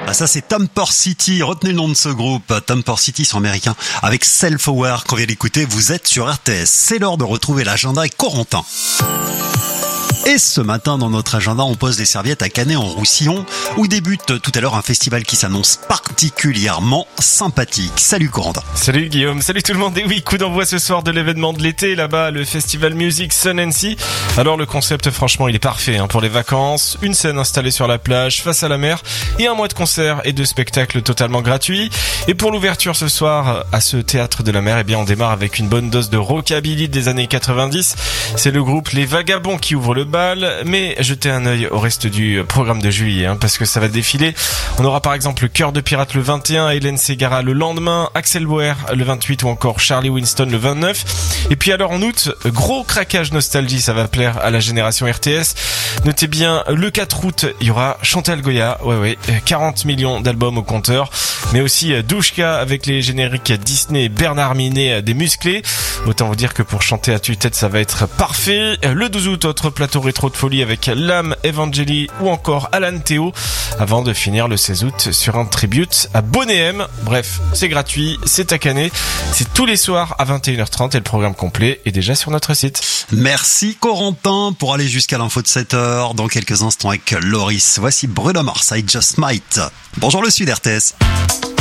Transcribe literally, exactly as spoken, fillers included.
Ah, ça c'est Temper City, retenez le nom de ce groupe. Temper City sont américains avec Self-Aware qu'on vient d'écouter. Vous êtes sur R T S, c'est l'heure de retrouver l'agenda avec Corentin. Et ce matin, dans notre agenda, on pose les serviettes à Canet-en-Roussillon, où débute tout à l'heure un festival qui s'annonce particulièrement sympathique. Salut Corentin. Salut Guillaume, salut tout le monde. Et oui, coup d'envoi ce soir de l'événement de l'été, là-bas, le festival Music Sun and Sea. Alors le concept, franchement, il est parfait hein, pour les vacances. Une scène installée sur la plage, face à la mer, et un mois de concerts et de spectacles totalement gratuits. Et pour l'ouverture ce soir, à ce théâtre de la mer, eh bien, on démarre avec une bonne dose de rockabilly des années quatre-vingt-dix. C'est le groupe Les Vagabonds qui ouvre le bal. Mais jetez un œil au reste du programme de juillet hein, parce que ça va défiler. On aura par exemple le Cœur de Pirate le vingt et un, Hélène Ségara le lendemain, Axel Bauer le vingt-huit ou encore Charlie Winston le vingt-neuf. Et puis alors en août, gros craquage nostalgie, ça va plaire à la génération R T S. Notez bien, le quatre août, il y aura Chantal Goya, ouais ouais, quarante millions d'albums au compteur, mais aussi Douchka avec les génériques Disney et Bernard Minet des musclés. Autant vous dire que pour chanter à tue-tête, ça va être parfait. Le douze août, autre plateau rétro de folie avec Lam, Evangeli ou encore Alan Théo, avant de finir le seize août sur un tribute à Bonnet M. Bref, c'est gratuit, c'est à Canet, c'est tous les soirs à vingt et une heures trente et le programme complet est déjà sur notre site. Merci Corentin. Pour aller jusqu'à l'info de sept heures, dans quelques instants avec Loris, voici Bruno Mars, I Just Might. Bonjour le Sud R T S.